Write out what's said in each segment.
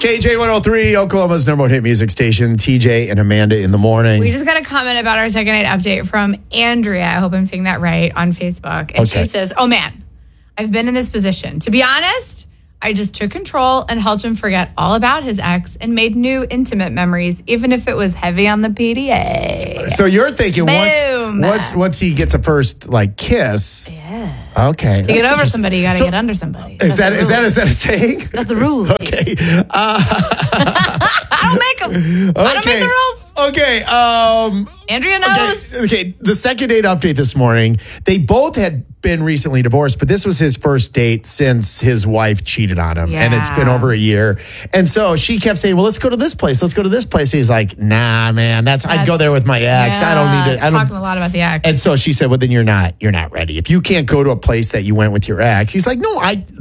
KJ103, Oklahoma's number one hit music station. TJ and Amanda in the morning. We just got a comment about our second night update from Andrea. I hope I'm saying that right on Facebook. And she says, oh man, I've been in this position. To be honest, I just took control and helped him forget all about his ex and made new intimate memories, even if it was heavy on the PDA. So you're thinking Boom. once he gets a first kiss. Yeah. Okay. To get over somebody, you got to get under somebody. Is that a saying? That's the rule. Okay. I don't make them. I don't make the rules. Okay. Andrea knows. Okay. The second date update this morning. They both had been recently divorced, but this was his first date since his wife cheated on him. Yeah. And it's been over a year. And so she kept saying, well, let's go to this place. Let's go to this place. He's like, nah, man, I'd go there with my ex. I don't need it. Talking a lot about the ex. And so she said, well, then you're not ready. If you can't go to a place that you went with your ex. He's like, no,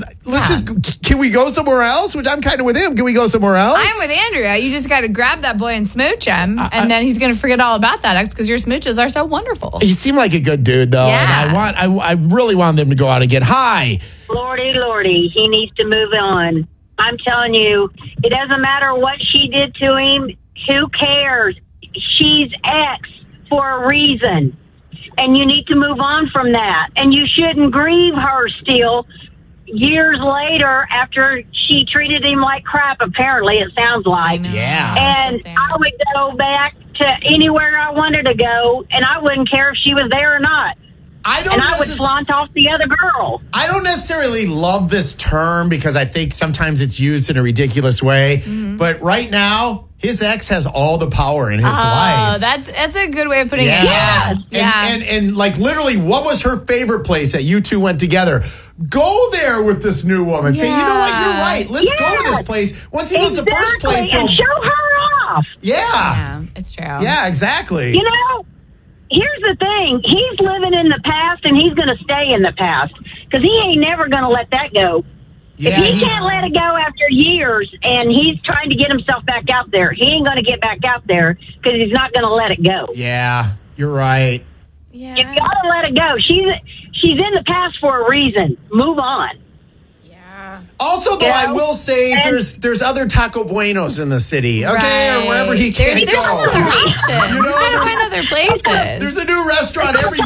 can we go somewhere else? Which I'm kind of with him. Can we go somewhere else? I'm with Andrea. You just got to grab that boy and smooch him. And then he's going to forget all about that ex because your smooches are so wonderful. You seem like a good dude, though. Yeah. And I really want them to go out and get high. Lordy, he needs to move on. I'm telling you, it doesn't matter what she did to him. Who cares? She's ex for a reason. And you need to move on from that. And you shouldn't grieve her still years later after she treated him like crap, apparently, it sounds like. Yeah. And I would go back to anywhere I wanted to go, and I wouldn't care if she was there or not. I would flaunt off the other girl. I don't necessarily love this term because I think sometimes it's used in a ridiculous way. Mm-hmm. But right now, his ex has all the power in his life. Oh, that's a good way of putting it. Yeah. And like literally, what was her favorite place that you two went together? Go there with this new woman. Say, you know what? You're right. Let's go to this place. Once he goes to the first place, and show her off. Yeah, it's true. Yeah, exactly. You know, here's the thing. He's living in the past, and he's going to stay in the past because he ain't never going to let that go. Yeah, if he can't let it go after years, and he's trying to get himself back out there, he ain't going to get back out there because he's not going to let it go. Yeah, you're right. Yeah. You got to let it go. She's in the past for a reason. Move on. Yeah. Also, though, I will say there's other Taco Buenos in the city, okay, or wherever he can't there's go. Other options. You know, there's other places. There's a new restaurant every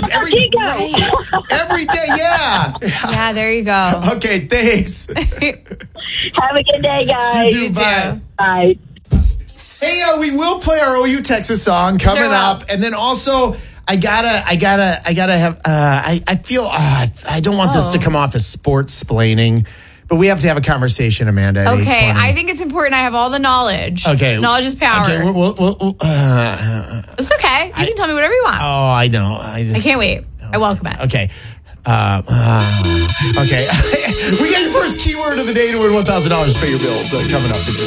day. Yeah. Yeah, there you go. Okay, thanks. Have a good day, guys. You too. Bye. Bye. Hey, we will play our OU Texas song coming up, and then also. I gotta have. I feel. I don't want this to come off as sports splaining, but we have to have a conversation, Amanda. At okay, 8:20. I think it's important. I have all the knowledge. Okay, knowledge is power. Okay, it's okay. You can tell me whatever you want. Oh, I know. I can't wait. I welcome it. Okay. Okay. We got your first keyword of the day to win $1,000 to pay your bills coming up.